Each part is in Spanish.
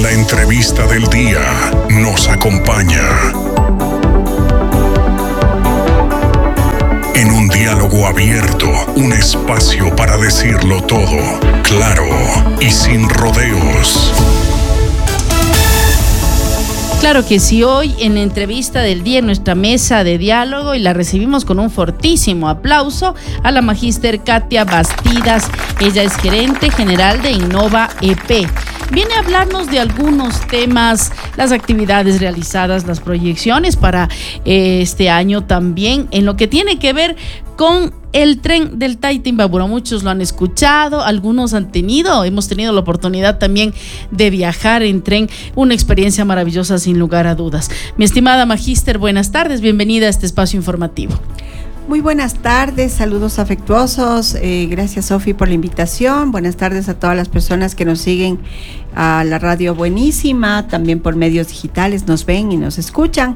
La entrevista del día nos acompaña. En un diálogo abierto, un espacio para decirlo todo, claro y sin rodeos. Claro que sí, hoy en la entrevista del día en nuestra mesa de diálogo, y la recibimos con un fortísimo aplauso a la magíster Katia Bastidas. Ella es gerente general de Innova EP. Viene a hablarnos de algunos temas, las actividades realizadas, las proyecciones para este año también, en lo que tiene que ver con el tren del Taitin-Babura. Muchos lo han escuchado, algunos hemos tenido la oportunidad también de viajar en tren, una experiencia maravillosa sin lugar a dudas. Mi estimada magíster, buenas tardes, bienvenida a este espacio informativo. Muy buenas tardes, saludos afectuosos, gracias Sofi por la invitación, buenas tardes a todas las personas que nos siguen a la radio buenísima, también por medios digitales nos ven y nos escuchan.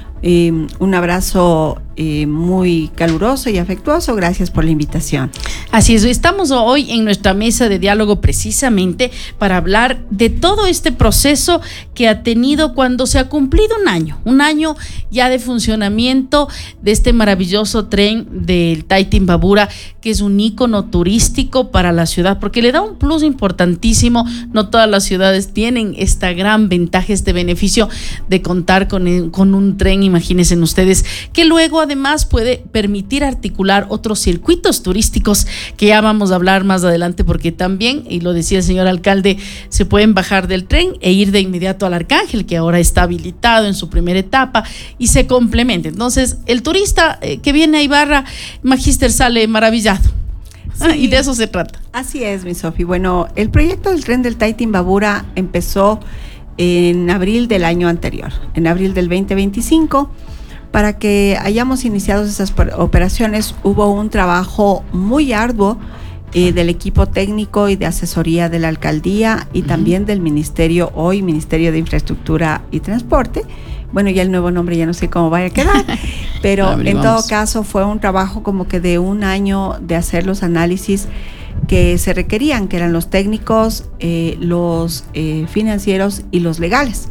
Un abrazo muy caluroso y afectuoso, gracias por la invitación. Así es, estamos hoy en nuestra mesa de diálogo precisamente para hablar de todo este proceso que ha tenido cuando se ha cumplido un año ya de funcionamiento de este maravilloso tren del Taitin-Babura, que es un ícono turístico para la ciudad, porque le da un plus importantísimo. No todas las ciudades tienen esta gran ventaja, este beneficio de contar con un tren, imagínense ustedes, que luego además puede permitir articular otros circuitos turísticos que ya vamos a hablar más adelante, porque también, y lo decía el señor alcalde, se pueden bajar del tren e ir de inmediato al Arcángel, que ahora está habilitado en su primera etapa, y se complementa. Entonces, el turista que viene a Ibarra, magíster, sale maravillado. Sí, y de eso se trata. Así es, mi Sofi. Bueno, el proyecto del tren del Taitin-Babura empezó en abril del año anterior, en abril del 2025. Para que hayamos iniciado esas operaciones hubo un trabajo muy arduo del equipo técnico y de asesoría de la alcaldía y también del ministerio, hoy Ministerio de Infraestructura y Transporte. Bueno, ya el nuevo nombre ya no sé cómo vaya a quedar, pero en todo caso fue un trabajo como que de un año de hacer los análisis que se requerían, que eran los técnicos, los financieros y los legales.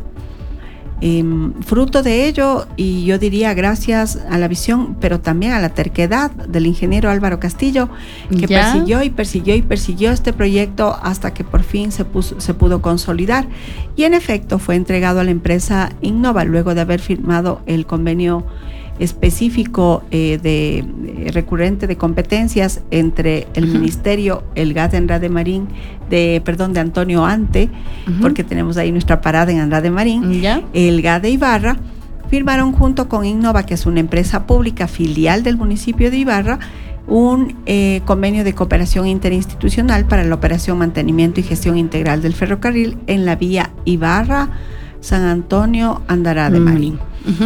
Fruto de ello, y yo diría gracias a la visión, pero también a la terquedad del ingeniero Álvaro Castillo, que persiguió este proyecto hasta que por fin se pudo consolidar, y en efecto fue entregado a la empresa Innova luego de haber firmado el convenio específico recurrente de competencias entre el ministerio, el GAD de Andrade Marín, de Antonio Ante, porque tenemos ahí nuestra parada en Andrade Marín, el GAD de Ibarra, firmaron junto con Innova, que es una empresa pública filial del municipio de Ibarra, un convenio de cooperación interinstitucional para la operación, mantenimiento y gestión integral del ferrocarril en la vía Ibarra-San Antonio-Andrade Marín.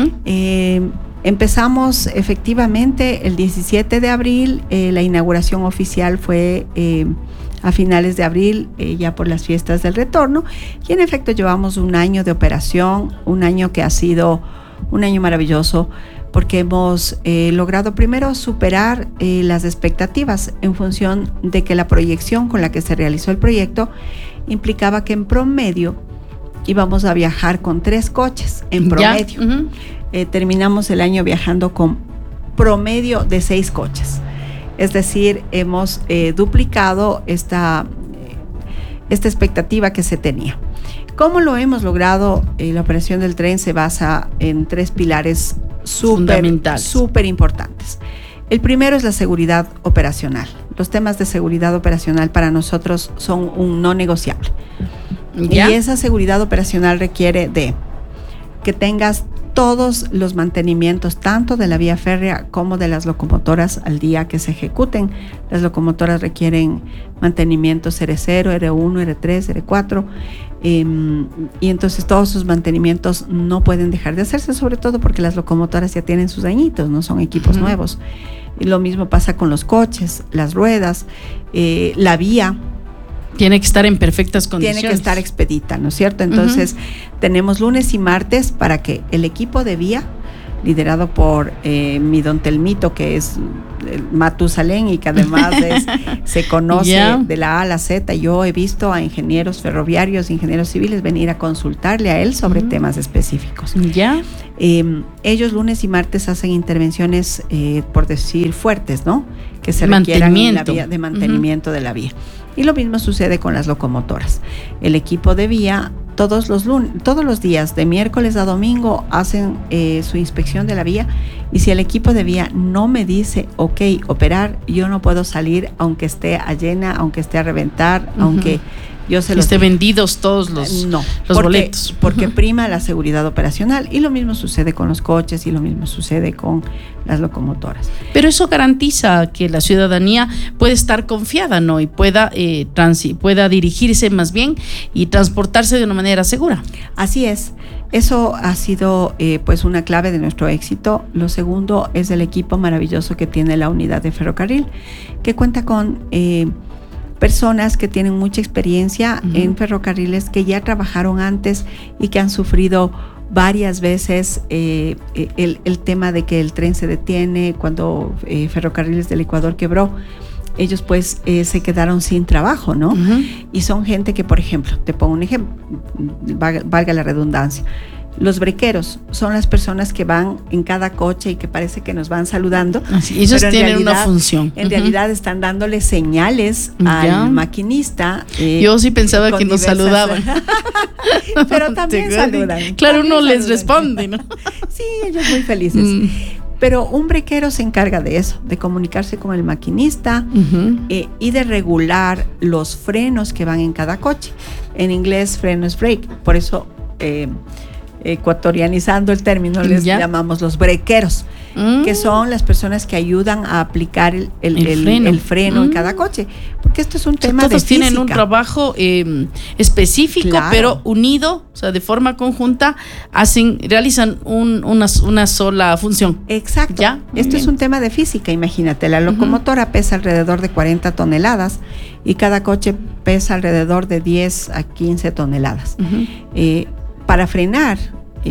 Empezamos efectivamente el 17 de abril, la inauguración oficial fue a finales de abril, ya por las fiestas del retorno, y en efecto llevamos un año de operación, un año que ha sido un año maravilloso, porque hemos logrado primero superar las expectativas en función de que la proyección con la que se realizó el proyecto implicaba que en promedio íbamos a viajar con 3 coches en promedio. Terminamos el año viajando con promedio de 6 coches. Es decir, hemos duplicado esta expectativa que se tenía. ¿Cómo lo hemos logrado? La operación del tren se basa en 3 pilares súper importantes. El primero es la seguridad operacional. Los temas de seguridad operacional para nosotros son un no negociable. Y esa seguridad operacional requiere de que tengas todos los mantenimientos, tanto de la vía férrea como de las locomotoras al día que se ejecuten. Las locomotoras requieren mantenimientos R0, R1, R3, R4, y entonces todos sus mantenimientos no pueden dejar de hacerse, sobre todo porque las locomotoras ya tienen sus añitos, no son equipos nuevos. Y lo mismo pasa con los coches, las ruedas, la vía. Tiene que estar en perfectas condiciones. Tiene que estar expedita, ¿no es cierto? Entonces, tenemos lunes y martes para que el equipo de vía liderado por mi don Telmito, que es Matusalén y que además se conoce de la A a la Z. Yo he visto a ingenieros ferroviarios, ingenieros civiles venir a consultarle a él sobre temas específicos. Ellos lunes y martes hacen intervenciones, por decir, fuertes, ¿no? Que se requieran en la vía, de mantenimiento de la vía. Y lo mismo sucede con las locomotoras. El equipo de vía todos los días, de miércoles a domingo, hacen su inspección de la vía, y si el equipo de vía no me dice, ok, operar, yo no puedo salir, aunque esté a llena, aunque esté a reventar, aunque yo se los esté vendidos todos los boletos. Porque prima la seguridad operacional, y lo mismo sucede con los coches y lo mismo sucede con las locomotoras. Pero eso garantiza que la ciudadanía puede estar confiada, ¿no? Y pueda dirigirse más bien y transportarse de una manera segura. Así es. Eso ha sido pues una clave de nuestro éxito. Lo segundo es el equipo maravilloso que tiene la unidad de ferrocarril, que cuenta con personas que tienen mucha experiencia en ferrocarriles, que ya trabajaron antes y que han sufrido varias veces el tema de que el tren se detiene. Cuando Ferrocarriles del Ecuador quebró, ellos pues se quedaron sin trabajo, ¿no? Y son gente que, por ejemplo, te pongo un ejemplo, valga la redundancia, los brequeros son las personas que van en cada coche y que parece que nos van saludando. Así, ellos tienen una función. En realidad están dándole señales al maquinista. Yo sí pensaba que nos saludaban. Pero también saludan. Claro, también uno saludan. les responde, ¿no? Sí, ellos muy felices. Pero un brequero se encarga de eso, de comunicarse con el maquinista y de regular los frenos que van en cada coche. En inglés, freno es brake. Por eso, ecuatorianizando el término, les llamamos los brequeros, que son las personas que ayudan a aplicar el freno en cada coche. Porque esto es un tema de física. Todos tienen un trabajo específico, claro, pero unido, o sea, de forma conjunta, realizan una sola función. Exacto. ¿Ya? Esto es un tema de física, imagínate. La locomotora pesa alrededor de 40 toneladas y cada coche pesa alrededor de 10 a 15 toneladas. Para frenar,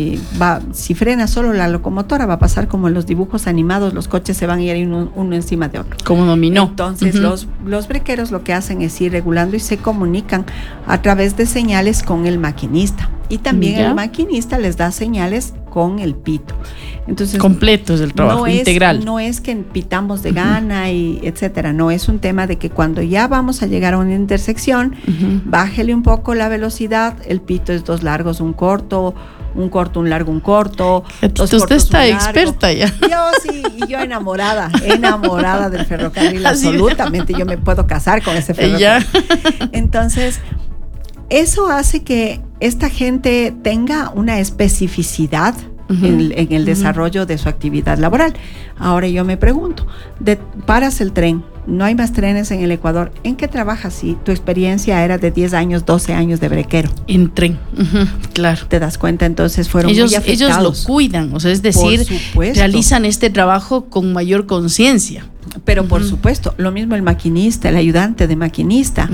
si frena solo la locomotora, va a pasar como en los dibujos animados, los coches se van a ir uno encima de otro. Como dominó. Entonces los brequeros lo que hacen es ir regulando y se comunican a través de señales con el maquinista. Y también el maquinista les da señales con el pito. Entonces, completo es el trabajo, integral. No es que pitamos de gana y etcétera. No, es un tema de que cuando ya vamos a llegar a una intersección, bájele un poco la velocidad. El pito es 2 largos, un corto, un largo, un corto. Usted está experta ya. Yo sí, y yo enamorada del ferrocarril, absolutamente. Yo me puedo casar con ese ferrocarril. Entonces, eso hace que esta gente tenga una especificidad en el desarrollo de su actividad laboral. Ahora yo me pregunto, paras el tren, no hay más trenes en el Ecuador, ¿en qué trabajas si tu experiencia era de 10 años, 12 años de brequero? En tren, claro. ¿Te das cuenta? Entonces fueron muy afectados. Ellos lo cuidan, o sea, es decir, realizan este trabajo con mayor conciencia. Pero por supuesto, lo mismo el maquinista, el ayudante de maquinista.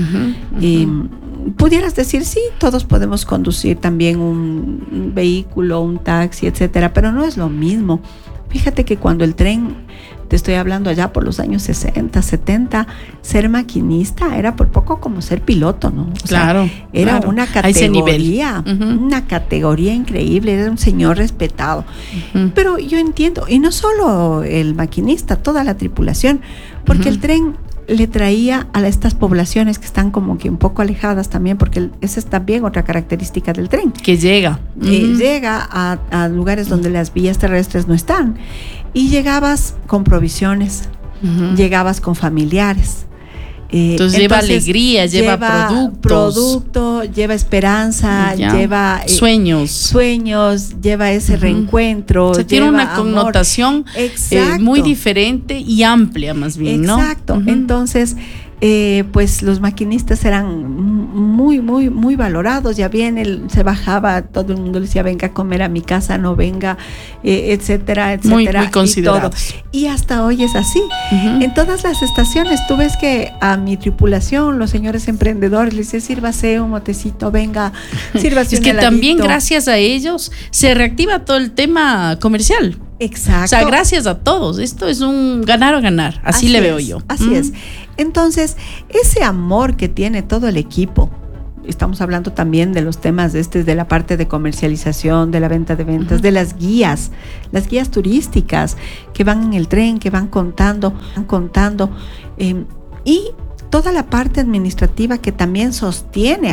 Pudieras decir, sí, todos podemos conducir también un vehículo, un taxi, etcétera, pero no es lo mismo. Fíjate que cuando el tren, te estoy hablando allá por los años 60, 70, ser maquinista era por poco como ser piloto, ¿no? O sea, era una categoría, una categoría increíble, era un señor respetado. Pero yo entiendo, y no solo el maquinista, toda la tripulación, porque el tren le traía a estas poblaciones que están como que un poco alejadas también, porque esa es también otra característica del tren. Que llega. Llega a lugares donde las vías terrestres no están. Y llegabas con provisiones, llegabas con familiares. Entonces lleva alegría, lleva producto, lleva esperanza, lleva sueños, lleva ese reencuentro. O sea, tiene una connotación muy diferente y amplia más bien, ¿no? Exacto. Entonces, pues los maquinistas eran muy, muy, muy valorados. Ya bien, se bajaba, todo el mundo le decía, venga a comer a mi casa, no venga, etcétera, etcétera. Muy considerados. Y hasta hoy es así. En todas las estaciones, tú ves que a mi tripulación, los señores emprendedores, les dice, sírvase un motecito, venga, sírvase un heladito. Es que también gracias a ellos se reactiva todo el tema comercial. Exacto. O sea, gracias a todos. Esto es un ganar o ganar. Así le veo yo. Así es. Entonces, ese amor que tiene todo el equipo, estamos hablando también de los temas de la parte de comercialización, de la venta de ventas, de las guías turísticas que van en el tren, que van contando, y toda la parte administrativa que también sostiene